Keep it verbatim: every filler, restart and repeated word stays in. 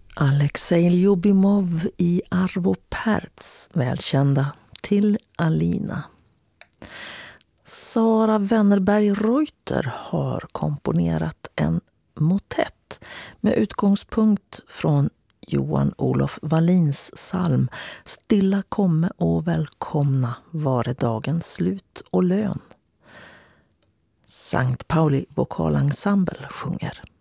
Alexej Ljubimov i Arvo Pärts, välkända Till Alina. Sara Wennerberg-Reuter har komponerat en motett med utgångspunkt från Johan Olof Wallins psalm Stilla komme och välkomna vare dagens slut och lön. Sankt Pauli vokalensemble sjunger.